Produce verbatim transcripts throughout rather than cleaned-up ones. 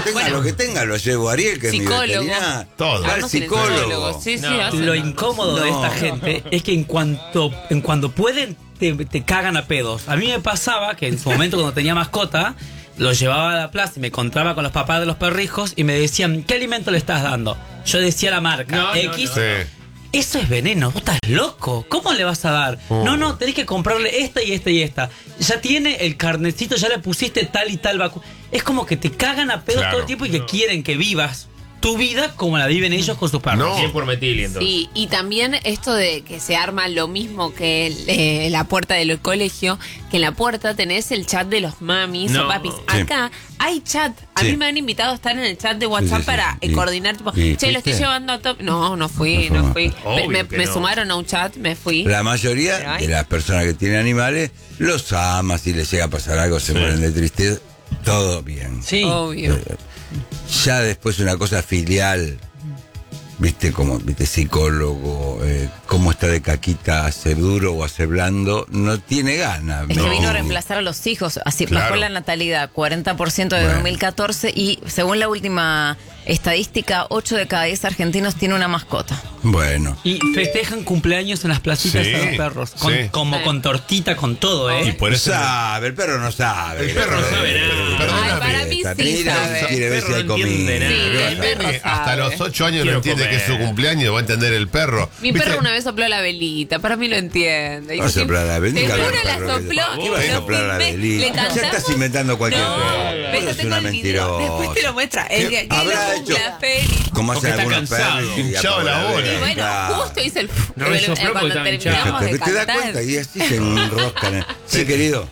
tenga Bueno. lo que tenga, lo llevo a Ariel, que Psicólogo. es mi veterinario. Todo. Va al Vamos al psicólogo. psicólogo. Sí, sí, No. hacen- Lo incómodo de No. esta gente es que en cuanto, en cuando pueden, te, te cagan a pedos. A mí me pasaba que en su momento, cuando tenía mascota, los llevaba a la plaza y me encontraba con los papás de los perrijos y me decían, ¿qué alimento le estás dando? Yo decía la marca, No, no, X. no. Sí. Eso es veneno, vos estás loco. ¿Cómo le vas a dar? Oh. No, no, tenés que comprarle esta y esta y esta. Ya tiene el carnecito, ya le pusiste tal y tal vacuna. Es como que te cagan a pedos Claro. todo el tiempo y que quieren que vivas tu vida como la viven ellos con sus perros. No. cien por metil, entonces. Sí, y también esto de que se arma lo mismo que el, eh, la puerta del colegio, que en la puerta tenés el chat de los mamis No. o papis. Sí. Acá hay chat. A Sí. mí me han invitado a estar en el chat de WhatsApp Sí, sí, sí. para eh, Y- coordinar, tipo, y che, lo estoy fuiste. llevando a top. No, no fui, No no fue. fui. Obvio me que me no. sumaron a un chat, me fui. La mayoría Pero hay- de las personas que tienen animales los ama, si les llega a pasar algo, se mueren de tristeza, todo bien. Sí. Obvio. Eh, Ya después una cosa filial, viste, como viste, psicólogo, eh, cómo está de caquita, hace duro o hace blando, no tiene ganas. Es que No. vino a reemplazar a los hijos, así Claro. bajó la natalidad, cuarenta por ciento de Bueno. dos mil catorce y según la última estadística, ocho de cada diez argentinos tiene una mascota. Bueno, Y festejan cumpleaños en las placitas Sí, a los perros. Con- sí. Como con tortita, con todo, Y ¿eh? por no eso. sabe, el perro no sabe. El perro no sabe Eh, nada. eh, Perdóname. Ay, para mí Está- sí mira, sabe. quiere ver El si hay perro no entiende comida. nada. Sí, Pero el el perro nene hasta sabe. los ocho años Quiero no entiende comer. que es su cumpleaños, va a entender el perro. Mi ¿Viste? perro una vez sopló la velita, para mí lo entiende. Va a soplar la velita, Te juro, el la perro, sopló. ¿qué va a lo soplar la filmé, velita? le Ya cantamos. estás inventando cualquier No, cosa. pero Vos sos tengo una el video. mentirosa. Después te lo muestra. El día que habrá lo hecho? cumpla feliz. Como Porque hacen está algunos cansado. perros. y Hinchado apagan la bola. vela. Y bueno, Claro. justo hice el. No me el- sopló porque cuando estaba terminamos Fíjate, de te das cantar. cuenta y así se enroscan. Sí, querido.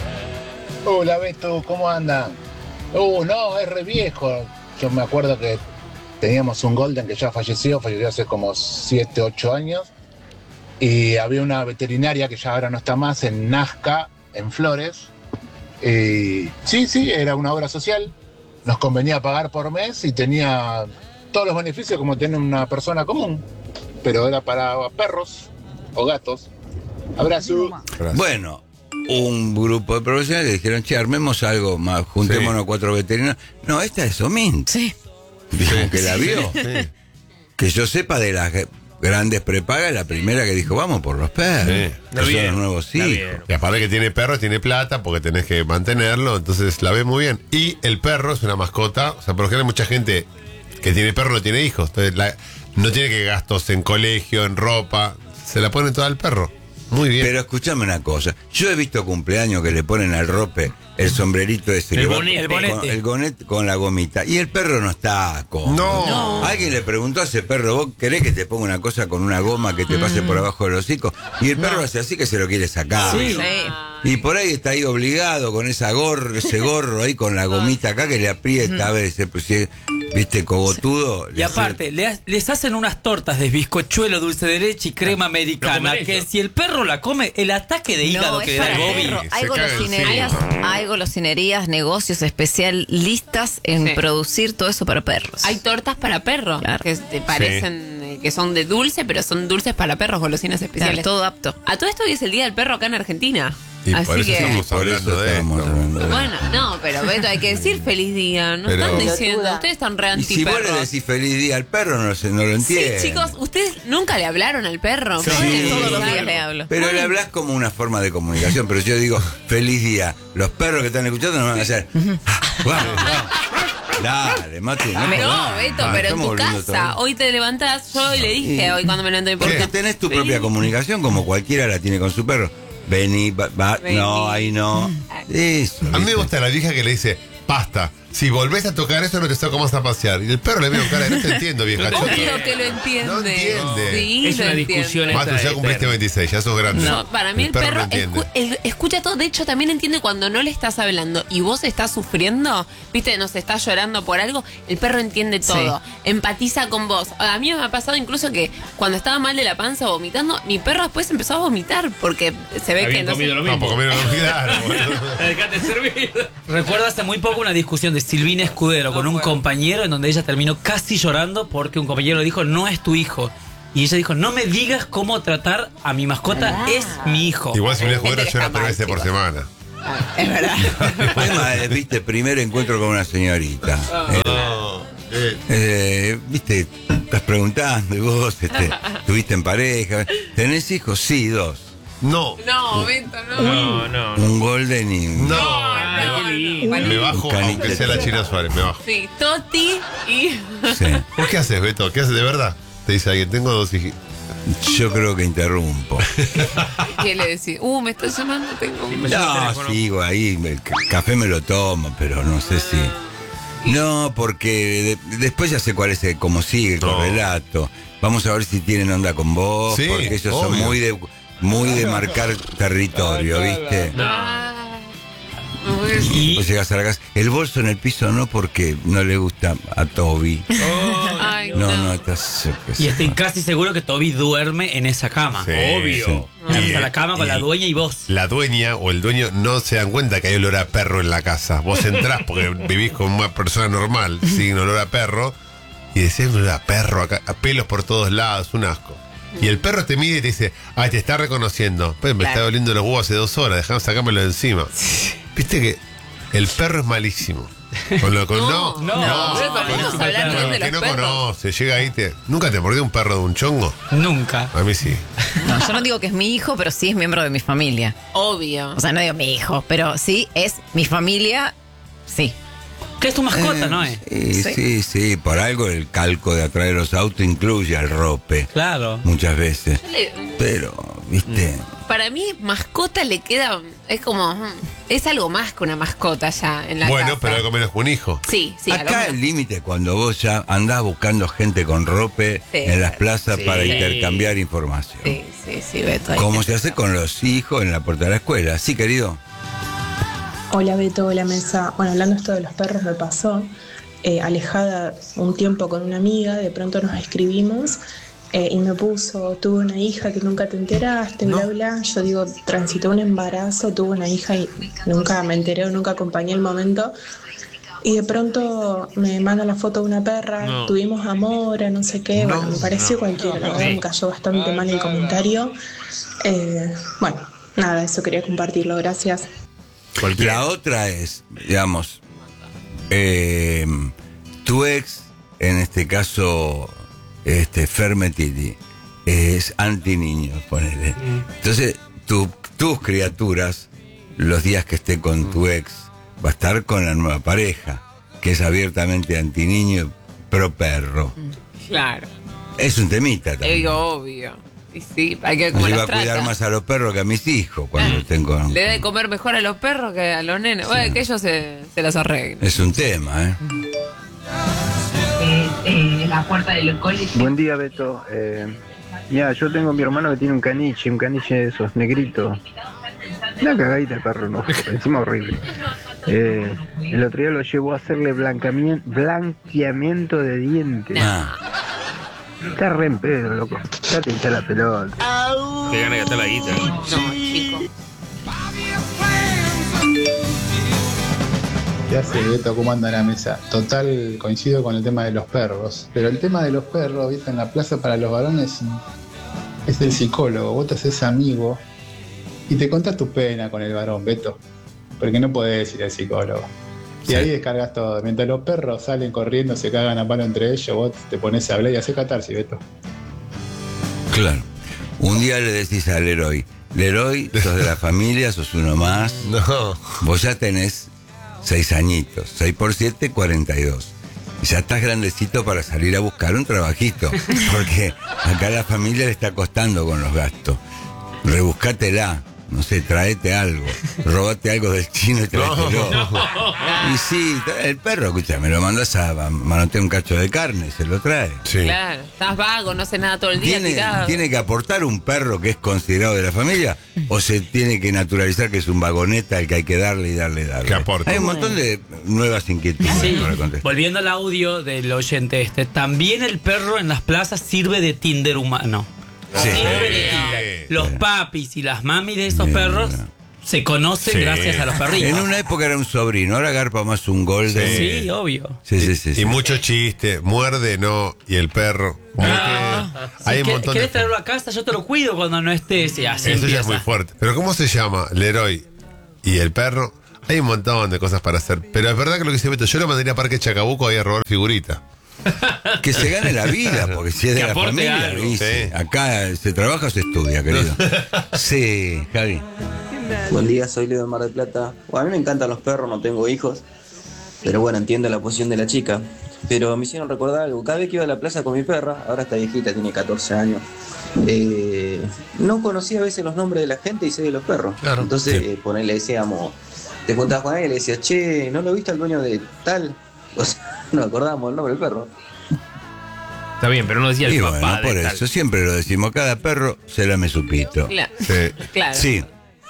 Hola Beto, ¿cómo anda? Uh, no, es re viejo. Yo me acuerdo que teníamos un Golden que ya falleció, falleció hace como siete, ocho años. Y había una veterinaria que ya ahora no está más en Nazca, en Flores. Y sí, sí, era una obra social. Nos convenía pagar por mes y tenía todos los beneficios como tiene una persona común. Pero era para perros o gatos. Abrazo. Bueno, un grupo de profesionales le dijeron, che, armemos algo más, juntémonos Sí. cuatro veterinarios. No, esta es Omint. Sí. Dijo que la vio. Sí. Que yo sepa de las grandes prepagas, la primera que dijo, vamos por los perros. Sí. Que Está son bien, los nuevos está hijos. bien. Y aparte que tiene perro, tiene plata porque tenés que mantenerlo, entonces la ve muy bien. Y el perro es una mascota, o sea, por lo general mucha gente que tiene perro no tiene hijos, entonces la- no tiene que gastos en colegio, en ropa, se la pone toda al perro. Muy bien. Pero escúchame una cosa, yo he visto cumpleaños que le ponen al rope el sombrerito ese El que va bonete. El bonete. Con, el bonete con la gomita y el perro no está cómodo. No. No. Alguien le preguntó a ese perro, ¿vos querés que te ponga una cosa con una goma que te pase por abajo del hocico? Y el perro hace así que se lo quiere sacar. Sí. Y por ahí está ahí obligado con esa gorro, ese gorro ahí con la gomita acá que le aprieta a veces, pues si es, viste, cogotudo. Y aparte, le ha- les hacen unas tortas de bizcochuelo, dulce de leche y crema americana. comeré Que eso. si el perro la come, el ataque de hígado No, que es le da para el Bobby. perro. Se Hay caga golosinerías, encima. hay golosinerías, negocios especialistas en Sí. producir todo eso para perros. Hay tortas para perros Claro. que te parecen eh, que son de dulce, pero son dulces para perros, golosinas Claro, especiales. todo apto. A todo esto hoy es el Día del Perro acá en Argentina. Y Así por eso que. estamos Por eso hablando de estamos esto. hablando de- Bueno, no, pero Beto, hay que decir feliz día. No Pero- están diciendo. Ustedes están re Y si vos le antiperros. decís feliz día al perro, no, se, no lo Sí, entiende. chicos, ustedes nunca le hablaron al perro. Sí. Pueden Todos los explicar. días le hablo. Pero le hablas como una forma de comunicación, pero yo digo, feliz día. Los perros que están escuchando nos van a hacer. "Ah, vamos, vamos". Dale, Mati. No, No, jodas. Beto, Ah, pero en estamos tu volviendo casa, todo. hoy te levantás, yo le dije hoy cuando me levanté. Porque tenés tu propia comunicación como cualquiera la tiene con su perro. Vení, va, va- Vení. no, ahí no. Eso. A mí me ¿viste? gusta la vieja que le dice, basta, si volvés a tocar eso no te saco más a pasear. Y el perro le ve con cara, de, no te entiendo, vieja. No te chota". Obvio que lo entiende. No entiende. Sí, Es lo una entiende. discusión esta Matu, ya de- cumpliste veintiséis, ya sos grande. No, para mí el, perro, no entiende. escu- el- escucha todo. De hecho, también entiende cuando no le estás hablando y vos estás sufriendo, viste, nos estás llorando por algo, el perro entiende todo. Empatiza con vos. A mí me ha pasado incluso que cuando estaba mal de la panza vomitando, mi perro después empezó a vomitar porque se ve que Habían no comido sé- lo No, mismo. porque menos claro, boludo. Dejate servir. Recuerdo hace muy poco una discusión de Silvina Escudero con un compañero en donde ella terminó casi llorando porque un compañero le dijo, no es tu hijo. Y ella dijo, no me digas cómo tratar a mi mascota, es mi hijo. Igual si un Gente escudero que llora está tres mal, veces por chicos. semana. Es verdad. Además, eh, viste, primer encuentro con una señorita. Eh, No, eh, eh, viste, estás preguntando y vos este, tuviste en pareja. ¿Tenés hijos? Sí, dos. no, No, Beto, no. No, no. Un golden y un... no. Ay, qué lindo. Me bajo, Un aunque caniche. sea la China Suárez, me bajo. Sí, Toti y. Sí. ¿Por qué haces, Beto? ¿Qué haces de verdad? Te dice alguien, tengo dos hijos. Yo creo que interrumpo. ¿Qué le decís? Uh, me está llamando, tengo un. No, sigo ahí, el c- café me lo tomo, pero no sé si... No, porque de- después ya sé cuál es el, cómo sigue el No. correlato. Vamos a ver si tienen onda con vos, Sí, porque ellos son obvio. muy de muy de marcar territorio, ¿viste? Ah, no voy a decir. Y Vos llegás a la casa, el bolso en el piso no, porque no le gusta a Toby. Ay, No, no. no, estás... yo qué sé. Y estoy casi seguro que Toby duerme en esa cama. Sí, Obvio. sí. En la cama con y la dueña y vos. La dueña o el dueño no se dan cuenta que hay olor a perro en la casa. Vos entrás porque vivís con una persona normal, sin olor a perro, y decís olor a perro, acá, a pelos por todos lados, un asco. Y el perro te mide y te dice, ay, te está reconociendo. Pues me Claro. está doliendo los huevos hace dos horas, dejame sacármelo de encima. Viste que el perro es malísimo. Con lo con, no, No, no, no, con- vamos a hablar con bien el de que los no perros. conoce, llega ahí, te, ¿nunca te mordió un perro de un chongo? Nunca. A mí sí. No, yo no digo que es mi hijo, pero sí es miembro de mi familia. Obvio. O sea, no digo mi hijo, pero sí es mi familia, sí. ¿Qué es tu mascota, Eh, no es? Sí, Sí. sí, sí, por algo el calco de atrás de los autos incluye al rope, Claro. muchas veces. Le- Pero, viste, Para mí, mascota le queda. Es como. mm, Es algo más que una mascota ya en la Bueno, casa. pero algo menos que un hijo. Sí, sí. a lo acá menos. el límite es cuando vos ya andás buscando gente con rope Sí. en las plazas Sí. para intercambiar información. Sí, sí, sí, Beto. ahí. Como se hace con los hijos en la puerta de la escuela. Sí, querido. Hola Beto, hola Mesa. Bueno, hablando esto de los perros me pasó, eh, alejada un tiempo con una amiga, de pronto nos escribimos eh, y me puso, tuve una hija que nunca te enteraste, bla, bla. Yo digo, transité un embarazo, tuve una hija y nunca me enteré o nunca acompañé el momento. Y de pronto me manda la foto de una perra, No. tuvimos amor, no sé qué, bueno, me pareció cualquiera, la verdad me cayó bastante mal el comentario. Eh, bueno, nada, eso quería compartirlo, gracias. La otra es, digamos, eh, tu ex, en este caso, este Fermetiti, es anti-niños, ponele. Entonces, tu- tus criaturas, los días que esté con tu ex, va a estar con la nueva pareja, que es abiertamente anti-niño, pro perro. Claro. Es un temita Eh, también. obvio. Y sí, hay que ver Yo cómo iba los a cuidar trata. más a los perros que a mis hijos cuando Ah, tengo... Le da de comer mejor a los perros que a los nenes. Bueno, que ellos se, se las arreglen. Es un tema, ¿eh? Buen día, Beto. Eh, ya, yo tengo a mi hermano que tiene un caniche, un caniche de esos, negrito. Una cagadita el perro, no, encima horrible. Eh, el otro día lo llevó a hacerle blancamien- blanqueamiento de dientes. Ah. Está re en pedo, loco. Ya te hincha la pelota. Qué gana de gastar la guita. No, chico. ¿Qué hace Beto? ¿Cómo anda la mesa? Total, coincido con el tema de los perros. Pero el tema de los perros, ¿viste? En la plaza para los varones es el psicólogo. Vos te haces amigo y te contás tu pena con el varón, Beto. Porque no podés ir al psicólogo. Y Sí. ahí descargas todo. Mientras los perros salen corriendo, se cagan a palo entre ellos, vos te pones a hablar y haces catarsis, Beto. Claro. Un día le decís a Leroy, Leroy, sos de la familia, sos uno más. No. Vos ya tenés seis añitos, seis por siete, cuarenta y dos. Y ya estás grandecito para salir a buscar un trabajito. Porque acá a la familia le está costando con los gastos. Rebuscátela. No sé, traete algo. Robate algo del chino y tráetelo. Y sí, el perro, escúchame, lo mandas a manotear un cacho de carne, se lo trae. Sí. Claro. Estás vago, no hace nada todo el día ¿Tiene, tirado. ¿Tiene que aportar un perro que es considerado de la familia? ¿O se tiene que naturalizar que es un vagoneta al que hay que darle y darle y darle? Que aporte. Hay un montón de nuevas inquietudes Sí. para contestar. Volviendo al audio del oyente este, también el perro en las plazas sirve de Tinder humano. Sí. Sirve de Tinder. Los papis y las mamis de esos Bien, perros bien. se conocen Sí. gracias a los perritos. En una época era un sobrino, ahora garpa más un golden. Sí. Sí, obvio. Sí, sí, sí, sí. Y mucho chiste, muerde, no, y el perro. Como que hay un Si montón ¿Querés de... traerlo a casa? Yo te lo cuido cuando no estés. Y así Eso ya es empieza. muy fuerte. Pero ¿cómo se llama? Leroy. y el perro. Hay un montón de cosas para hacer. Pero es verdad que lo que dice Beto, yo lo mandaría a Parque Chacabuco ahí a robar figuritas. Que se gane la vida, porque si es de Que la aporte familia, algo. ¿viste? Sí. Acá se trabaja o se estudia, querido. Sí, Javi. Buen día, soy Leo de Mar del Plata. Bueno, a mí me encantan los perros, no tengo hijos, pero bueno, entiendo la posición de la chica. Pero me hicieron recordar algo. Cada vez que iba a la plaza con mi perra, ahora está viejita, tiene catorce años, eh, no conocía a veces los nombres de la gente y sé de los perros. Claro. Entonces, Sí. eh, ponele, decíamos, te juntabas con alguien y le decías, che, ¿no lo viste al dueño de tal? O sea, no acordábamos el nombre del perro. Está bien, pero no decía el Y papá bueno, de por tal. eso siempre lo decimos, cada perro se lame su pito. Claro. Sí. Claro. Sí.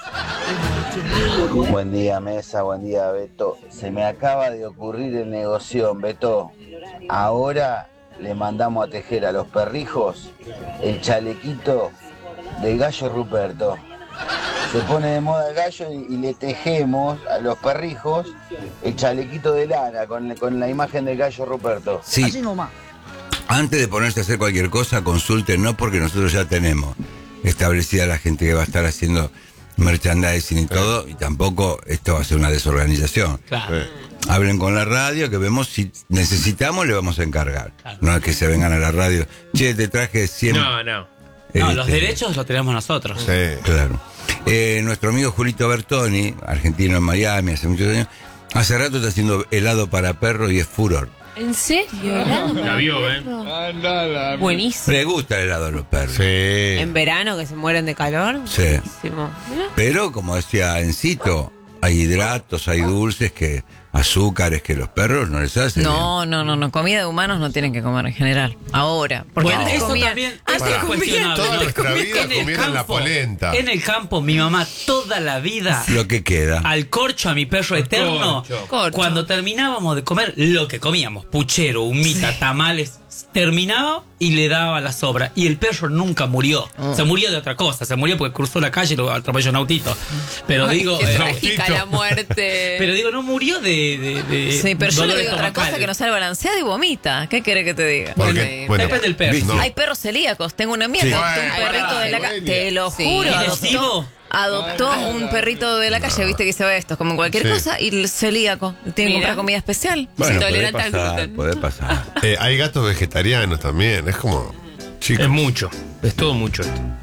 Buen día, Mesa, buen día, Beto. Se me acaba de ocurrir el negocio, Beto. Ahora le mandamos a tejer a los perrijos el chalequito del gallo Ruperto. Se pone de moda el gallo y, y le tejemos a los perrijos el chalequito de lana con, con la imagen del gallo Ruperto. Sí. Antes de ponerse a hacer cualquier cosa, consúltenos porque nosotros ya tenemos establecida la gente que va a estar haciendo merchandising y todo, y tampoco esto va a ser una desorganización. Claro. Sí. Hablen con la radio, que vemos si necesitamos, le vamos a encargar. Claro. No es que se vengan a la radio. Che, te traje cien... No, no. No, este, los derechos los tenemos nosotros. Sí. Claro. Eh, nuestro amigo Julito Bertoni, argentino en Miami hace muchos años, hace rato está haciendo helado para perros y es furor. ¿En serio? ¿Helado La para vio, ¿eh? perro? Buenísimo. Le gusta el helado a los perros. Sí. En verano que se mueren de calor. Sí. Buenísimo. Mirá. Pero, como decía Encito, hay hidratos, hay dulces, que azúcares que los perros no les hacen. No, no, no, no. Comida de humanos no tienen que comer en general. Ahora. Porque Bueno, antes eso comían- también antes es comían- cuestionable. Toda ¿no? nuestra vida En el comieron la campo- polenta. En el campo, mi mamá toda la vida Lo que queda. al corcho, a mi perro eterno. corcho. Corcho. Cuando terminábamos de comer lo que comíamos, puchero, humita, tamales, terminaba y le daba la sobra. Y el perro nunca murió. Oh. Se murió de otra cosa. Se murió porque cruzó la calle y lo atropelló un autito. Pero Ay, digo, qué eh, trágica la muerte. pero digo, no murió de, de, de Sí, pero yo le dolor digo otra estomacal. cosa que no sale balanceada y vomita. ¿Qué querés que te diga? Porque, Sí. bueno, Depende del perro. no. Hay perros celíacos. Tengo una amiga Sí. que adoptó un Bueno, perrito de la calle. bueno. Te lo Sí. juro. ¿Y Adoptó, lesivo? adoptó un perrito de la calle, viste que se ve esto, como en cualquier Sí. cosa, y el celíaco. Tiene que Mira. comprar comida especial. Bueno, puede Intolerante al pasar, gluten. puede pasar. Eh, hay gatos vegetarianos también. Es como. Chicos. Es mucho. Es todo mucho esto.